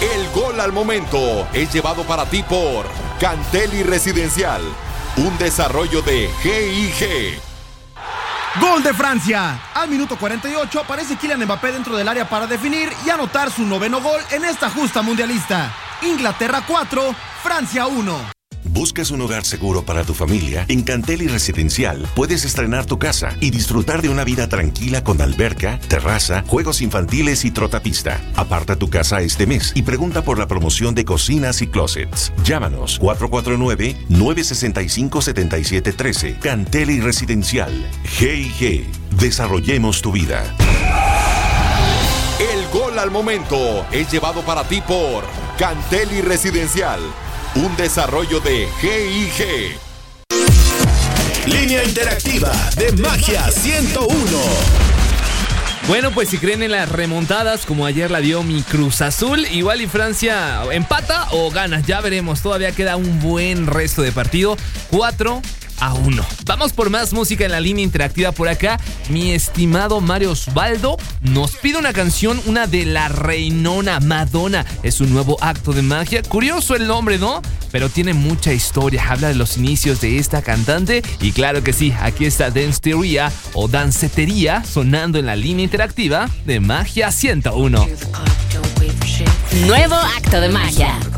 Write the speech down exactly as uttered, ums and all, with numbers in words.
El gol al momento es llevado para ti por Cantelli Residencial, un desarrollo de G I G. Gol de Francia. Al minuto cuarenta y ocho aparece Kylian Mbappé dentro del área para definir y anotar su noveno gol en esta justa mundialista. Inglaterra cuatro, Francia uno. ¿Buscas un hogar seguro para tu familia? En Cantelli Residencial puedes estrenar tu casa y disfrutar de una vida tranquila con alberca, terraza, juegos infantiles y trotapista. Aparta tu casa este mes y pregunta por la promoción de cocinas y closets. Llámanos cuatro cuatro nueve, nueve seis cinco, siete siete uno tres. Cantelli Residencial. G I G. Desarrollemos tu vida. El gol al momento es llevado para ti por Cantelli Residencial, un desarrollo de G I G. Línea interactiva de Magia ciento uno. Bueno, pues si creen en las remontadas, como ayer la dio mi Cruz Azul, igual y Francia empata o gana, ya veremos. Todavía queda un buen resto de partido. cuatro a uno. Vamos por más música en la línea interactiva por acá. Mi estimado Mario Osvaldo nos pide una canción, una de la reinona Madonna. Es un nuevo acto de magia. Curioso el nombre, ¿no? Pero tiene mucha historia. Habla de los inicios de esta cantante. Y claro que sí, aquí está Dancetería o Dancetería sonando en la línea interactiva de Magia ciento uno. Nuevo acto de magia.